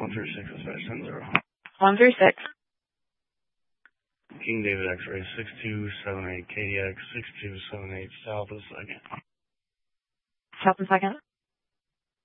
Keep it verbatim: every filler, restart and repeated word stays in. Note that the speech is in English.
one three six, dispatch ten zero. one three six. King David X-ray six two seven eight, K D X six two seven eight, south of the second. South and second.